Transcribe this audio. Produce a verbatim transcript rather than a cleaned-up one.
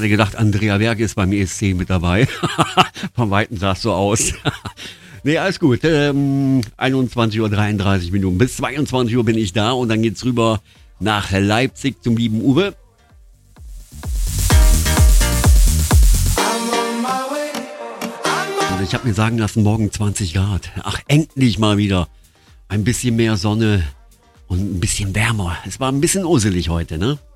gerade gedacht, Andrea Berg ist beim E S C mit dabei. Von Weitem sah es so aus. Nee, alles gut. Ähm, einundzwanzig Uhr dreiunddreißig Minuten. Bis zweiundzwanzig Uhr bin ich da und dann geht's rüber nach Leipzig zum lieben Uwe. Und ich habe mir sagen lassen, morgen zwanzig Grad. Ach, endlich mal wieder. Ein bisschen mehr Sonne und ein bisschen wärmer. Es war ein bisschen usselig heute, ne?